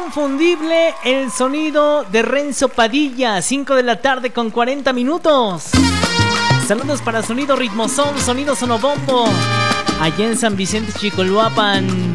inconfundible el sonido de Renzo Padilla. 5 de la tarde con 40 minutos. Saludos para Sonido Ritmozón, Sonido Sonobombo, allá en San Vicente Chicoloapan.